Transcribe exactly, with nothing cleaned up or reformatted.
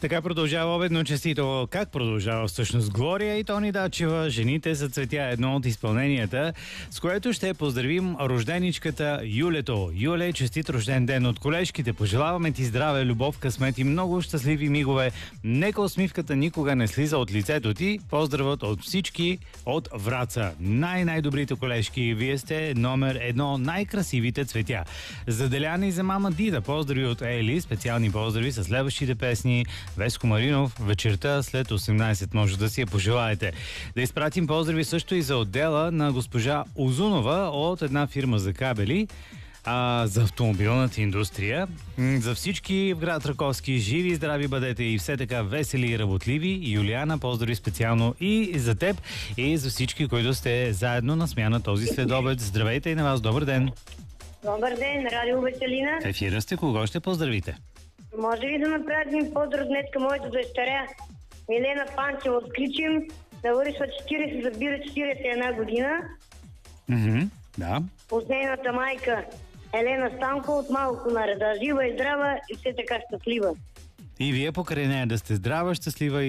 Така продължава обедно честито. Как продължава всъщност Глория и Тони Дачева? Жените са цветя, едно от изпълненията, с което ще поздравим рожденичката Юлето. Юле, честит рожден ден от колежките. Пожелаваме ти здраве, любов, късмет и много щастливи мигове. Нека усмивката никога не слиза от лицето ти. Поздравът от всички от Враца. Най-най-добрите колежки. Вие сте номер едно, най-красивите цветя. За Деляна и за мама Дида. Поздрави от Ели. Специални поздрави с следващите песни. Веско Маринов, вечерта след осемнайсет може да си я пожелаете. Да изпратим поздрави също и за отдела на госпожа Озунова от една фирма за кабели, а, за автомобилната индустрия. За всички в град Раковски, живи и здрави бъдете и все така весели и работливи. Юлиана, поздрави специално и за теб, и за всички, които сте заедно на смяна този следобед. Здравейте и на вас, добър ден! Добър ден, Радио Веселина. Ефира сте, кого ще поздравите? Може ли да направим поздрав днес към моята дъщеря Милена Панчева от Кричим, да вършва четирийсет, забира четирийсет и една година. Mm-hmm, да. От нейната майка Елена Станко от Малко Нареда. Жива и здрава и все така щастлива. И вие покрай нея да сте здрава, щастлива